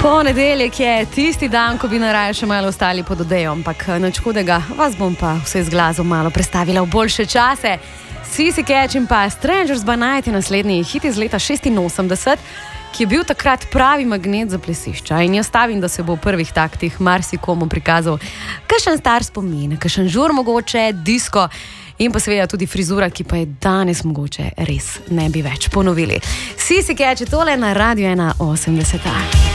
Ponedeljek je tisti dan, ko bi najraje še malo ostali pod odejo, ampak nič hudega, vas bom pa vse z glazom malo prestavila v boljše čase. Sissy Catch in pa Strangers by Night je naslednji hit iz leta 86, ki je bil takrat pravi magnet za plesišča. In jaz stavim, da se bo v prvih taktih marsikomu prikazal kakšen star spomin, kakšen žur mogoče, disko in pa seveda tudi frizura, ki pa je danes mogoče res ne bi več ponovili. Sissy Catch je tole na Radio 180.